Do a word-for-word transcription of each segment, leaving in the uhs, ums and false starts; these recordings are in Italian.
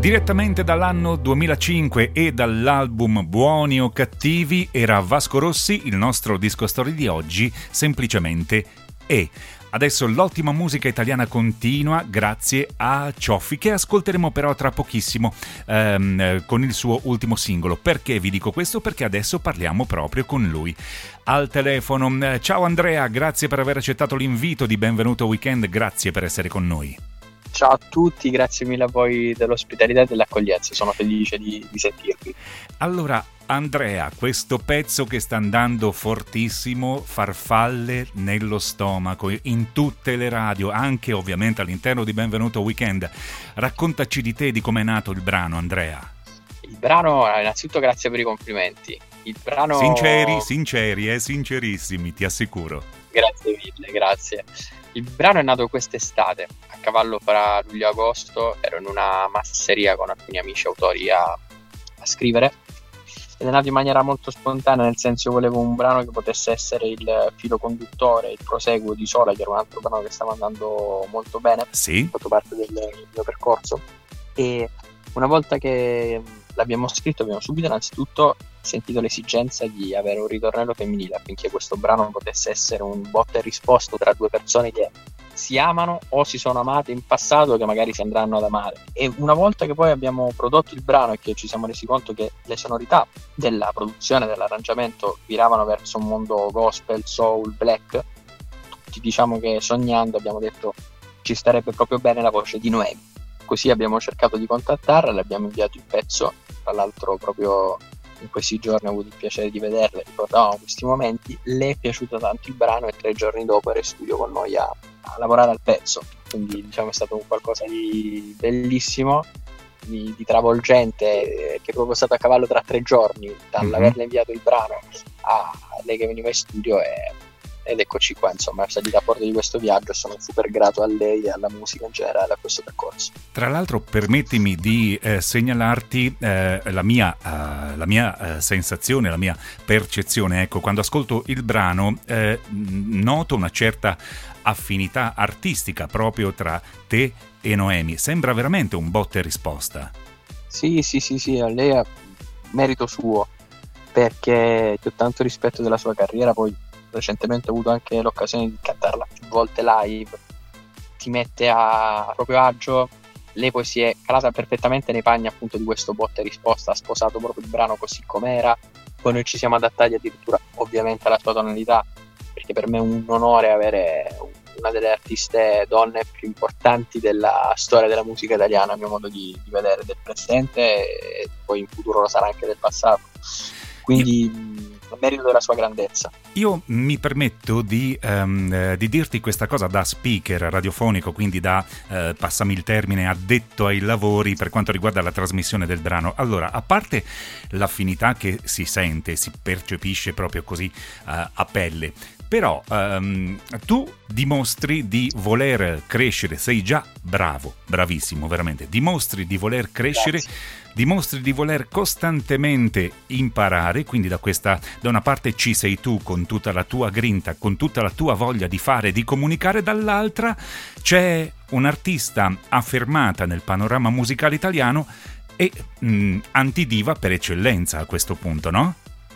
Direttamente dall'anno duemilacinque e dall'album Buoni o Cattivi era Vasco Rossi, il nostro disco story di oggi, semplicemente E. Adesso l'ottima musica italiana continua grazie a Cioffi, che ascolteremo però tra pochissimo ehm, con il suo ultimo singolo. Perché vi dico questo? Perché adesso parliamo proprio con lui al telefono. Ciao Andrea, grazie per aver accettato l'invito di Benvenuto Weekend, grazie per essere con noi. Ciao a tutti, grazie mille a voi dell'ospitalità e dell'accoglienza, sono felice di, di sentirvi. Allora, Andrea, questo pezzo che sta andando fortissimo, farfalle nello stomaco, in tutte le radio, anche ovviamente all'interno di Benvenuto Weekend. Raccontaci di te, di com'è nato il brano, Andrea. Il brano, innanzitutto grazie per i complimenti. Il brano... Sinceri, sinceri, eh, sincerissimi, ti assicuro. Grazie mille, grazie. Il brano è nato quest'estate, a cavallo fra luglio e agosto, ero in una masseria con alcuni amici autori a, a scrivere ed è nato in maniera molto spontanea, nel senso io volevo un brano che potesse essere il filo conduttore, il proseguo di Sola, che era un altro brano che stava andando molto bene, sì, ha fatto parte del mio percorso, e una volta che l'abbiamo scritto abbiamo subito innanzitutto sentito l'esigenza di avere un ritornello femminile affinché questo brano potesse essere un botta e risposta tra due persone che si amano o si sono amate in passato, che magari si andranno ad amare. E una volta che poi abbiamo prodotto il brano e che ci siamo resi conto che le sonorità della produzione, dell'arrangiamento viravano verso un mondo gospel, soul, black, tutti diciamo che sognando abbiamo detto ci starebbe proprio bene la voce di Noemi. Così abbiamo cercato di contattarla, le abbiamo inviato il pezzo, tra l'altro proprio in questi giorni ho avuto il piacere di vederla, ricordavamo questi momenti, le è piaciuto tanto il brano e tre giorni dopo era in studio con noi a, a lavorare al pezzo, quindi diciamo è stato un qualcosa di bellissimo, di, di travolgente, eh, che è proprio stato a cavallo tra tre giorni, dall'averle mm-hmm. inviato il brano a lei che veniva in studio e... ed eccoci qua, insomma, è salita a bordo di questo viaggio. Sono super grato a lei e alla musica in generale, a questo percorso. Tra l'altro permettimi di eh, segnalarti eh, la mia, uh, la mia uh, sensazione, la mia percezione. Ecco, quando ascolto il brano eh, noto una certa affinità artistica proprio tra te e Noemi. Sembra veramente un botta e risposta. Sì, sì, sì, sì, a lei è merito suo, perché ho tanto rispetto della sua carriera, poi recentemente ho avuto anche l'occasione di cantarla più volte live, ti mette a proprio agio, lei poi si è calata perfettamente nei panni appunto di questo botta e risposta, ha sposato proprio il brano così com'era, poi noi ci siamo adattati addirittura ovviamente alla sua tonalità, perché per me è un onore avere una delle artiste donne più importanti della storia della musica italiana, a mio modo di, di vedere, del presente, e poi in futuro lo sarà anche del passato, quindi a merito della sua grandezza. Io mi permetto di, um, di dirti questa cosa da speaker radiofonico, quindi da, uh, passami il termine, addetto ai lavori per quanto riguarda la trasmissione del brano. Allora, a parte l'affinità che si sente, si percepisce proprio così uh, a pelle, però um, tu dimostri di voler crescere, sei già bravo, bravissimo veramente, dimostri di voler crescere. Grazie. Dimostri di voler costantemente imparare, quindi da questa, da una parte ci sei tu con tutta la tua grinta, con tutta la tua voglia di fare e di comunicare, dall'altra c'è un'artista affermata nel panorama musicale italiano e mh, antidiva per eccellenza a questo punto, no?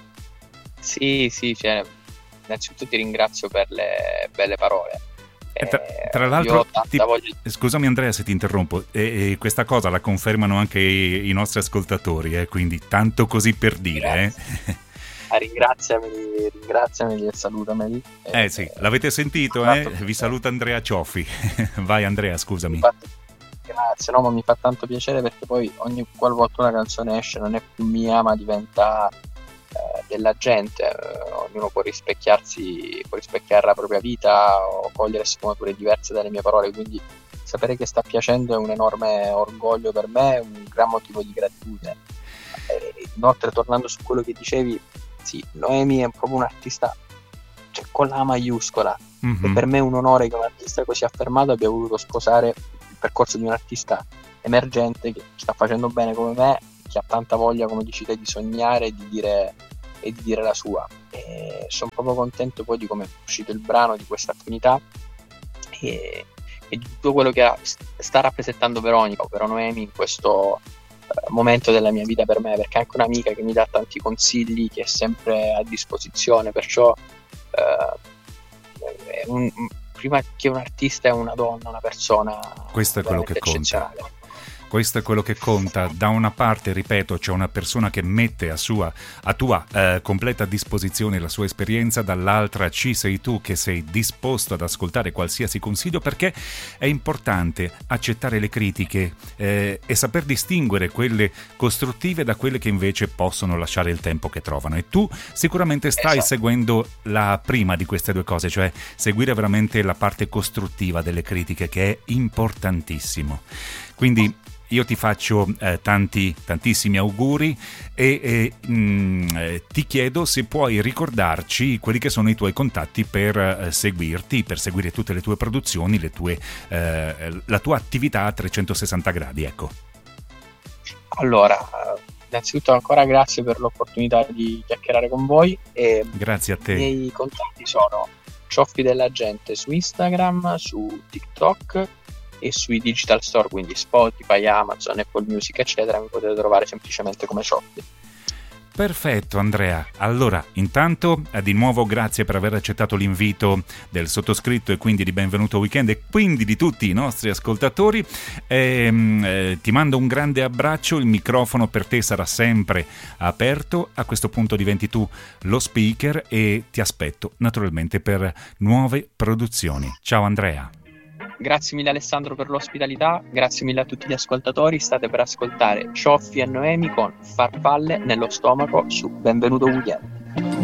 Sì, sì, cioè, innanzitutto ti ringrazio per le belle parole. Tra, tra l'altro, ti, voglia... scusami Andrea se ti interrompo, e, e questa cosa la confermano anche i, i nostri ascoltatori, eh, quindi tanto così per dire. Eh. Ah, ringraziameli, ringraziameli e salutameli. Eh, eh sì, l'avete sentito, eh? Vi saluta Andrea Cioffi. Vai Andrea, scusami. Fatto... Grazie, no, ma mi fa tanto piacere perché poi ogni qualvolta una canzone esce non è più mia, ma diventa... della gente, ognuno può rispecchiarsi, può rispecchiare la propria vita o cogliere sfumature diverse dalle mie parole, quindi sapere che sta piacendo è un enorme orgoglio per me, un gran motivo di gratitudine. E inoltre, tornando su quello che dicevi, sì, Noemi è proprio un artista, cioè con la maiuscola, mm-hmm. e per me è un onore che un artista così affermato abbia voluto sposare il percorso di un artista emergente che sta facendo bene come me, che ha tanta voglia, come dici te, di sognare e di dire, e di dire la sua. E sono proprio contento poi di come è uscito il brano, di questa affinità e, e di tutto quello che sta rappresentando Veronica, ovvero Noemi, in questo, momento della mia vita per me, perché è anche un'amica che mi dà tanti consigli, che è sempre a disposizione, perciò eh, è un, prima che un artista è una donna, una persona questo è quello che conta. eccezionale. Questo è quello che conta. Da una parte, ripeto, c'è una persona che mette a, sua, a tua eh, completa disposizione la sua esperienza, dall'altra ci sei tu che sei disposto ad ascoltare qualsiasi consiglio, perché è importante accettare le critiche eh, e saper distinguere quelle costruttive da quelle che invece possono lasciare il tempo che trovano. E tu sicuramente stai Esatto. seguendo la prima di queste due cose, cioè seguire veramente la parte costruttiva delle critiche, che è importantissimo. Quindi io ti faccio eh, tanti, tantissimi auguri e eh, mh, eh, ti chiedo se puoi ricordarci quelli che sono i tuoi contatti per eh, seguirti, per seguire tutte le tue produzioni, le tue, eh, la tua attività a trecentosessanta gradi, ecco. Allora, innanzitutto ancora grazie per l'opportunità di chiacchierare con voi. E grazie a te. I miei contatti sono Cioffi della Gente su Instagram, su TikTok e sui digital store, quindi Spotify, Amazon, Apple Music eccetera, mi potete trovare semplicemente come Cioffi. Perfetto Andrea, allora intanto eh, di nuovo grazie per aver accettato l'invito del sottoscritto e quindi di Benvenuto Weekend e quindi di tutti i nostri ascoltatori. E, eh, ti mando un grande abbraccio, il microfono per te sarà sempre aperto, a questo punto diventi tu lo speaker e ti aspetto naturalmente per nuove produzioni. Ciao Andrea. Grazie mille Alessandro per l'ospitalità, grazie mille a tutti gli ascoltatori, state per ascoltare Cioffi e Noemi con Farfalle nello stomaco su Benvenuto Weekend.